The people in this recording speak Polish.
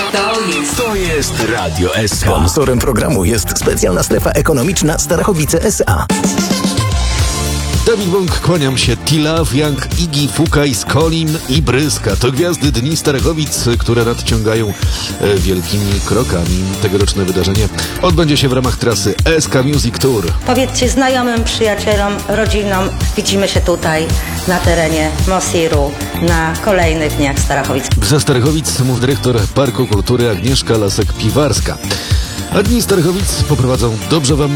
To jest Radio SK. Sponsorem programu jest specjalna strefa ekonomiczna Starachowice S.A. Dawid Bąk, kłaniam się. T-Love, Young, Iggy, Fukaj, Skolim i Bryska. To gwiazdy Dni Starachowic, które nadciągają wielkimi krokami. Tegoroczne wydarzenie odbędzie się w ramach trasy SK Music Tour. Powiedzcie znajomym, przyjacielom, rodzinom, widzimy się tutaj na terenie Mosiru na kolejnych Dniach Starachowic. Ze Starachowic mów dyrektor Parku Kultury Agnieszka Lasek-Piwarska. A Dni Starachowic poprowadzą dobrze wam